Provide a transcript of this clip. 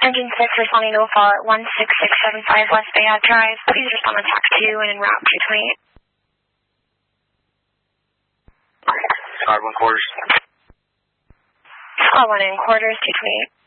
Engine 6 responding to a fall at 16675 West Bay Ave Drive. Please respond on tax 2 and en route 228. Squad 1 quarters. Squad 1 in quarters, 228.